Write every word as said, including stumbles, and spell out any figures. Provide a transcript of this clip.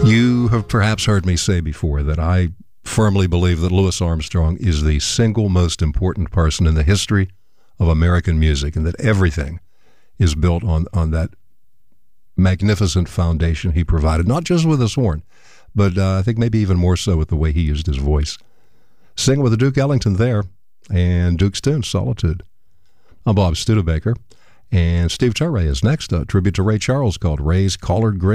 You have perhaps heard me say before that I firmly believe that Louis Armstrong is the single most important person in the history of American music, and that everything is built on, on that magnificent foundation he provided, not just with his horn, but uh, I think maybe even more so with the way he used his voice. Sing with the Duke Ellington there, and Duke's tune, Solitude. I'm Bob Studebaker, and Steve Turre is next, a tribute to Ray Charles called Ray's Collard Green.